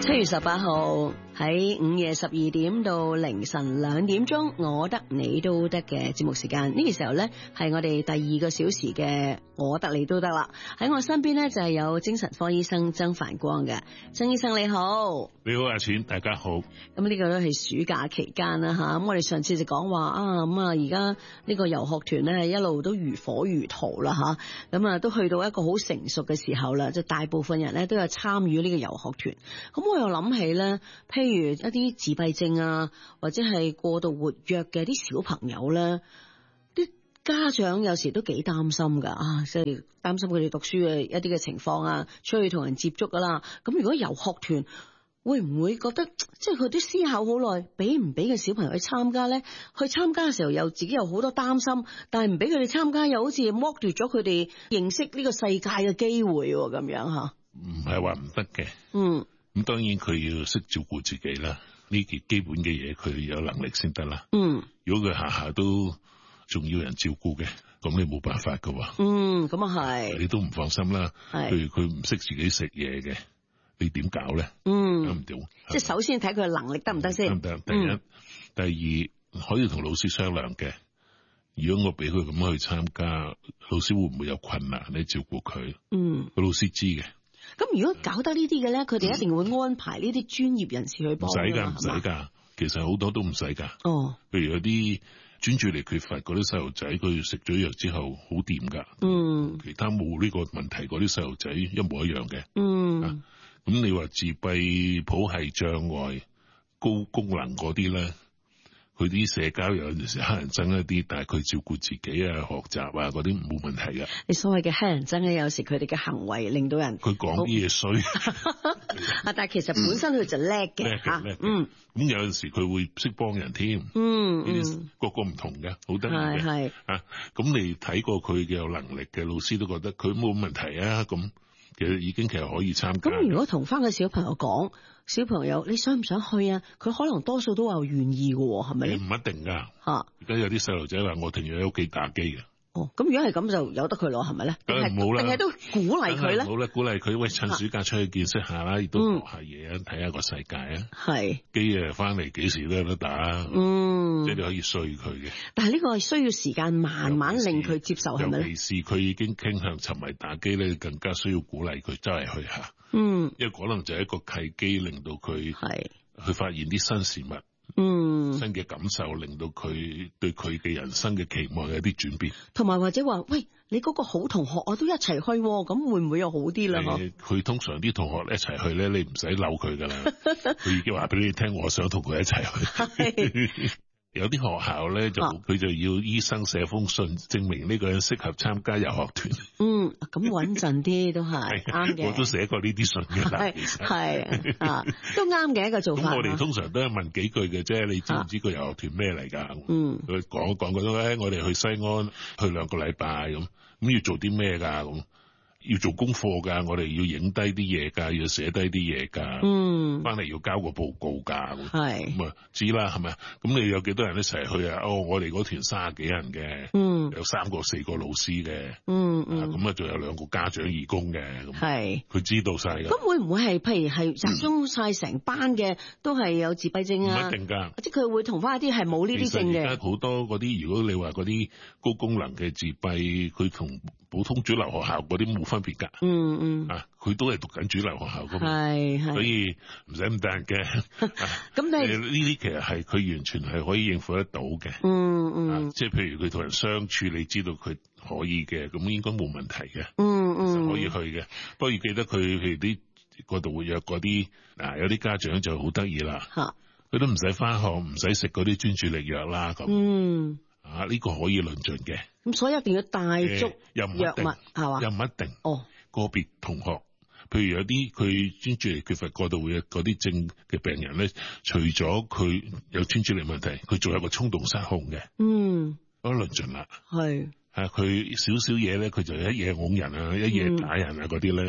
7月18號喺午夜12點到凌晨2點鐘，我得你都得嘅節目時間。呢個時候呢，係我哋第2個小時嘅我得你都得啦。喺我身邊呢，就係有精神科醫生曾繁光嘅。曾醫生你好。 你好阿錢，大家好。 咁呢個都係暑假期間啦吓，咁我哋上次就講話而家呢個遊學團呢，一路都如火如荼啦吓，咁都去到一個好成熟嘅時候啦，就大部分人呢都有參與呢個遊學團。咁我又諗起咧，譬如一啲自閉症啊，或者係過度活躍嘅啲小朋友咧，啲家長有時都幾擔心噶即係擔心佢哋讀書嘅一啲嘅情況啊，出去同人接觸噶啦。咁如果遊學團會唔會覺得即係佢都思考好耐，俾唔俾個小朋友去參加咧？去參加嘅時候又自己有好多擔心，但係唔俾佢哋參加，又好似剝奪咗佢哋認識呢個世界嘅機會咁樣吓。 唔係話唔得嘅，咁當然佢要識照顧自己啦，呢件基本嘅嘢佢有能力先得啦。如果佢下下都仲要人照顧嘅，咁你冇辦法噶。 咁啊係， 你都唔放心啦。譬如佢唔識自己食嘢嘅，你點搞咧？搞唔掂。 即係首先睇佢嘅能力得唔得先。 得唔得？第一，第二可以同老師商量嘅。如果我俾佢咁樣去參加，老師會唔會有困難咧？照顧佢，個老師知嘅。咁如果搞得呢啲嘅咧，佢哋一定會安排呢啲專業人士去幫。唔使噶，其實好多都唔使噶。譬如有啲專注力缺乏嗰啲細路仔，佢食咗藥之後好掂噶。其他冇呢個問題嗰啲細路仔一模一樣嘅。咁你話自閉譜系障礙、高功能嗰啲咧？佢啲社交有陣時黑人憎一啲，但係佢照顧自己啊、學習啊嗰啲冇問題嘅。 你所謂嘅黑人憎咧，有時佢哋嘅行為令到人佢講啲嘢衰， 但係其實本身佢就叻嘅吓。 咁有陣時佢會識幫人添。呢啲個個唔同嘅，好得意嘅。咁你睇過佢嘅有能力嘅老師都覺得佢冇問題啊。咁其實已經可以參加。 咁如果同翻個小朋友講，小朋友你想唔想去啊？佢可能多數都話願意嘅，係咪？ 唔一定噶。而家有啲細路仔話我停咗喺屋企打機嘅。 咁如果係咁就由得佢攞，係咪咧？ 梗係唔好啦， 定係都鼓勵佢咧？ 好啦，鼓勵佢喂，趁暑假出去見識下啦，亦都學下嘢啊，睇下個世界啊。係機翻嚟幾時都有得打。即係你可以衰佢嘅。但係呢個係需要時間慢慢令佢接受，係咪咧？尤其是佢已經傾向沉迷打機咧，更加需要鼓勵佢周圍去下。因為可能就係一個契機，令到佢去發現啲新事物。新嘅感受令到佢對佢嘅人生嘅期望有啲轉變，同埋或者話喂，你嗰個好同學我都一齊去，咁會唔會又好啲啦？佢通常啲同學一齊去咧，你唔使扭佢噶啦，佢已經話俾你聽，我想同佢一齊去。有啲學校咧就佢就要醫生寫封信證明呢個人適合參加遊學團。咁穩陣啲都係啱嘅。我都寫過呢啲信嘅啦，係都啱嘅一個做法。咁我哋通常都係問幾句嘅啫，你知唔知個遊學團咩嚟㗎？佢講一講佢都我哋去西安去2個禮拜咁要做啲咩㗎咁？要做功課噶，我哋要影低啲嘢噶，要寫低啲嘢噶，翻嚟要交個報告噶，咁啊知啦，係咪？咁你有幾多人一齊去啊？我哋嗰團30幾人嘅，有3個4個老師嘅，咁啊仲有2個家長義工嘅，係佢知道晒噶。咁會唔會係譬如係集中晒成班嘅都係有自閉症啊？唔一定噶，即係佢會同翻一啲係冇呢啲症嘅。而家好多嗰啲，如果你話嗰啲高功能嘅自閉，佢同普通主流學校嗰啲冇分別噶，佢都係讀緊主流學校噶嘛，所以唔使咁大人驚。咁呢啲其實係佢完全係可以應付得到嘅，即係譬如佢同人相處，你知道佢可以嘅，咁應該冇問題嘅，就可以去嘅。不過要記得佢譬如啲過度活躍嗰啲，有啲家長就好得意啦，佢都唔使翻學，唔使食嗰啲專注力藥啦，咁呢個可以論盡嘅。咁所以一定要帶足藥物係嘛？又唔一定。個別同學，譬如有啲佢專注力缺乏過度活躍嗰啲症嘅病人咧，除咗佢有專注力問題，佢仲有個衝動失控嘅。嗰論盡啦。係。佢少少嘢咧，佢就一嘢㧬人啊，一嘢打人啊嗰啲咧，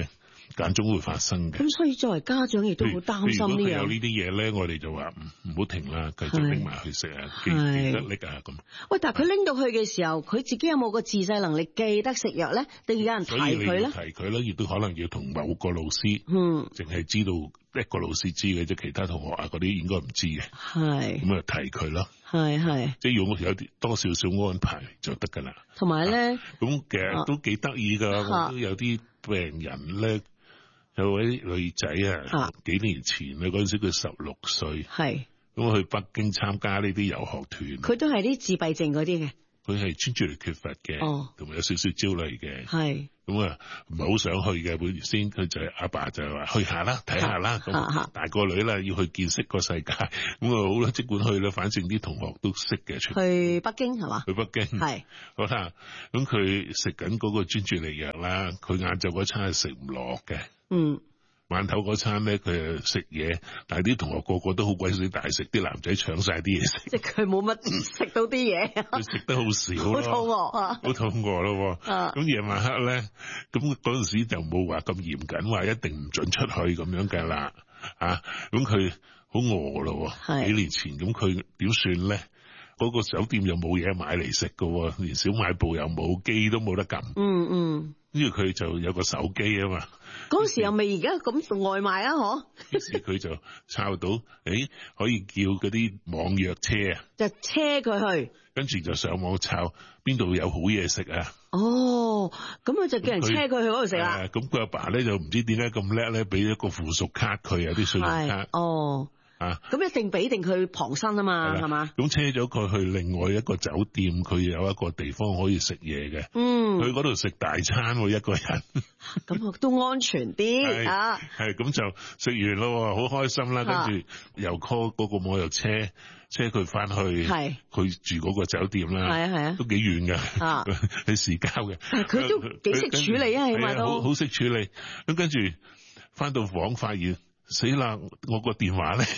間中會發生嘅。 咁所以作為家長亦都好擔心呢樣。 有呢啲嘢咧，我哋就話唔好停啦，繼續拎埋去食啊，記得拎啊咁。喂， 但係佢拎到去嘅時候，佢自己有冇個自制能力記得食藥咧？定有人提佢咧？ 提佢咧，亦都可能要同某個老師，淨係知道一個老師知嘅啫，其他同學啊嗰啲應該唔知嘅。係咁啊，提佢咯。係，即係用有啲多少少安排就得噶啦。同埋咧，咁其實都幾得意噶，我都有啲病人咧，有位女仔啊，幾年前咧嗰陣時佢16歲，係咁去北京參加呢啲遊學團，佢都係啲自閉症嗰啲嘅。佢係專注力缺乏嘅，同埋有少少焦慮嘅，係咁啊，唔係好想去嘅。本先佢就阿爸就話去下啦，睇下啦。咁大個女啦，要去見識個世界，咁啊好啦，即管去啦。反正啲同學都識嘅，去北京係嘛？去北京係好啦。咁佢食緊嗰個專注力藥啦，佢晏晝嗰餐係食唔落嘅。晚頭嗰餐咧，佢食嘢，但係啲同學個個都好鬼死大食，啲男仔搶晒啲嘢食。即係佢冇乜食到啲嘢，佢食得好少咯，好肚餓，好肚餓咯。咁夜晚黑咧，咁嗰陣時就冇話咁嚴謹，話一定唔准出去咁樣嘅啦。咁佢好餓咯，幾年前咁佢點算咧？嗰個酒店又冇嘢買嚟食㗎，連小賣部又冇，機都冇得撳。跟住佢就有個手機啊嘛。嗰時又未而家咁外賣啊，嗬？於是佢就抄到，可以叫嗰啲網約車啊，就車佢去，跟住就上網抄邊度有好嘢食啊。哦，咁佢就叫人車佢去嗰度食啦。咁佢阿爸咧就唔知點解咁叻咧，俾一個附屬卡佢啊，啲信用卡。哦。咁一定俾定佢旁身啊嘛，係嘛？咁車咗佢去另外一個酒店，佢有一個地方可以食嘢嘅。去嗰度食大餐，一個人。咁都安全啲啊。係咁就食完咯，好開心啦。跟住又 call 嗰個網約車佢翻去，佢住嗰個酒店啦。係啊，都幾遠噶，喺市郊嘅。佢都幾識處理啊，起碼都好識處理。咁跟住翻到房發現。死啦！我個電話咧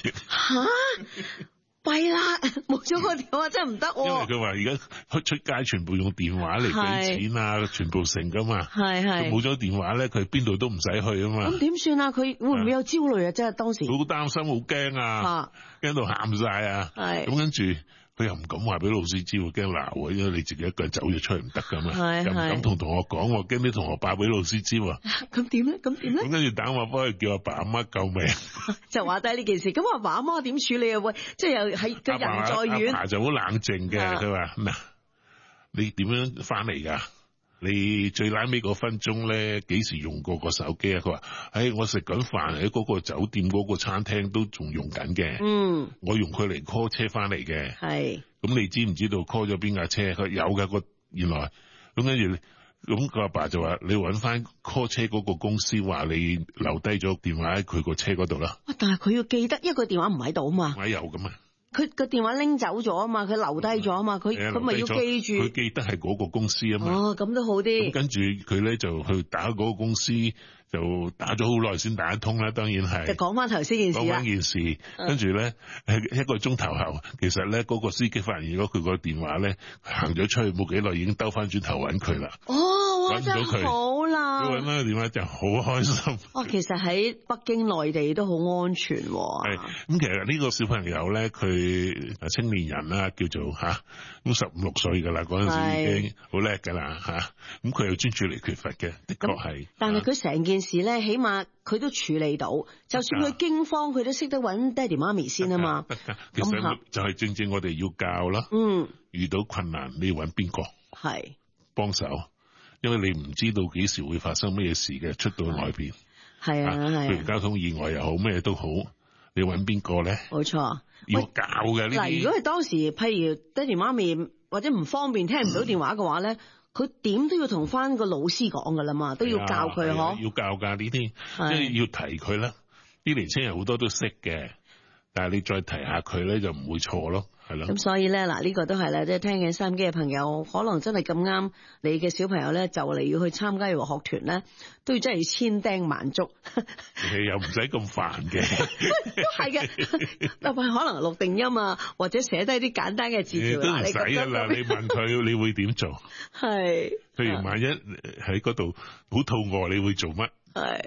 弊啦，冇咗個電話真係唔得。因為佢話而家出街全部用電話嚟俾錢啊，全部成噶嘛。係冇咗電話咧，佢邊度都唔使去啊嘛。咁點算啊？佢會唔會有焦慮啊？即係當時好擔心，好驚啊，驚到喊晒啊。咁跟住。佢又唔敢話俾老師知，驚鬧，因為你自己一個人走咗出去唔得噶嘛，又唔敢同同學講，驚啲同學爆俾老師知。咁點咧？咁跟住打電話幫佢叫阿爸阿媽救命，就話低呢件事。咁阿爸阿媽點處理啊？喂，即係又喺個人在遠，阿爸就好冷靜嘅。佢話嗱，你點樣翻嚟噶？你最拉尾嗰分鐘咧，幾時用過個手機啊？佢話：我食緊飯喺嗰個酒店嗰個餐廳都仲用緊嘅。我用佢嚟 call 車翻嚟嘅。係。咁你知唔知道 call 咗邊架車？佢有㗎，原來。咁跟住，咁個阿爸就話：你搵翻 call 車嗰個公司，話你留低咗電話喺佢個車嗰度啦。但係佢要記得，因為個電話唔喺度啊嘛。唔係有㗎嘛。佢個電話拎走咗啊嘛，佢留低咗啊嘛，佢咪要記住，佢記得係嗰個公司啊嘛。哦，咁都好啲。咁跟住佢咧就去打嗰個公司，就打咗好耐先打得通啦。當然係。就講翻頭先件事啦。講翻件事，跟住咧一個鐘頭後，其實咧嗰個司機發現咗佢個電話咧行咗出去冇幾耐，已經兜翻轉頭揾佢啦。哦，揾到佢好啦。佢揾翻個電話就好開心。哦，其實喺北京內地都好安全。係咁，其實呢個小朋友咧，佢青年人啦，叫做咁15、16歲噶啦，嗰陣時已經好叻噶啦吓。咁佢又專注力缺乏嘅，的確係。但係佢成件事咧，起碼佢都處理到，就算佢驚慌，佢都識得揾爹哋媽咪先啊嘛。其實就係正正我哋要教啦。遇到困難你要揾邊個？係幫手，因為你唔知道幾時會發生咩事嘅，出到外邊。係啊，譬如交通意外又好，咩都好，你揾邊個咧？冇錯，要教嘅呢啲。嗱，如果係當時譬如爹哋媽咪或者唔方便聽唔到電話嘅話咧，佢點都要同翻個老師講噶啦嘛，都要教佢嗬。要教噶呢啲，即係要提佢啦。啲年青人好多都識嘅，但係你再提下佢咧，就唔會錯咯。咁所以咧，嗱呢個都係咧，即係聽緊收音機嘅朋友，可能真係咁啱你嘅小朋友咧，就嚟要去參加遊學團咧，都要真係要千叮萬囑。又唔使咁煩嘅，都係嘅。可能錄定音啊，或者寫低啲簡單嘅字條。都唔使噶啦，你問佢，你會點做？係。譬如萬一喺嗰度好肚餓，你會做乜？係。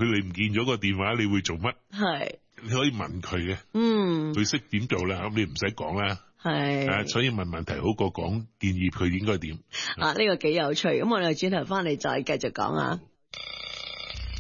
你唔見咗個電話，你會做乜？係，你可以問佢嘅。佢識點做啦，咁你唔使講啦。係，所以問問題好過講建議佢應該點。呢個幾有趣。咁我哋轉頭翻嚟再繼續講啊。